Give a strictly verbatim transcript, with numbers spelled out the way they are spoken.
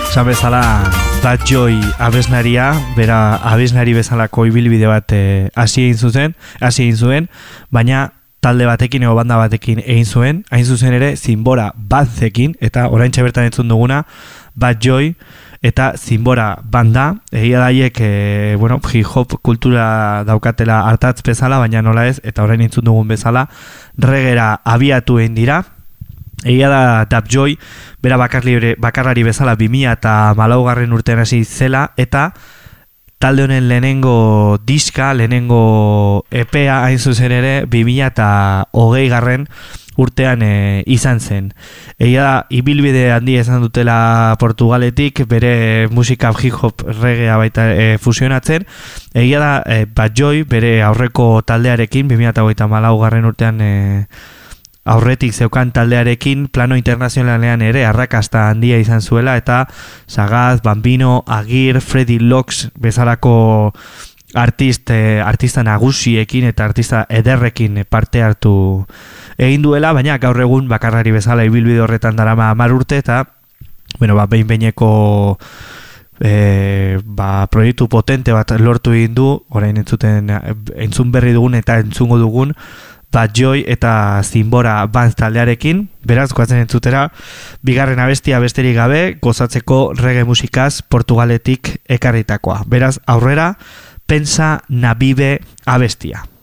Esan bezala Bad Joy abeslaria, bera abeslari bezalako ibilbide bat hasi egin zuen, hasi egin zuen, baina talde batekin edo banda batekin egin zuen, hain zuzen ere Zinbora Bandekin, eta oraintxe bertan entzun duguna Bad Joy eta Zinbora banda, egia daiek e, bueno, hip hop kultura daukatela hartatz bezala, baina nola ez, eta orain entzun dugun bezala reggaera abiatu egin dira. Egia da Dab Joy bera bakarri, bakarrari bezala bi mila eta malaugarren urtean hasi zela, eta talde honen lehenengo diska, lehenengo E P A hain zuzen ere bi mila eta hogei garren urtean e, izan zen. Egia da, ibilbide handi esan dutela Portugaletik, bere musika hip hop reggaea baita e, fusionatzen. Egia da, e, Bad Joy bere aurreko taldearekin, bi mila eta hogeita malaugarren urtean e, aurretik zeukan taldearekin plano internazionalean ere arrakasta handia izan zuela, eta Sagaz, Bambino, Agir, Freddy Locks bezalako artist, eh, artista nagusiekin eta artista ederrekin parte hartu egin duela, baina gaur egun bakarrari bezala ibilbide horretan darama hamar urte, eta bueno, ba, behin-behineko e, ba, proiektu potente bat lortu egin du, orain entzuten entzun berri dugun eta entzungo dugun Bad Joy eta Zinbora Band taldearekin. Beraz, goazen entzutera bigarren abestia besterik gabe, gozatzeko reggae musikaz Portugaletik ekarritakoa. Beraz, aurrera, Pensa na Vive abestia.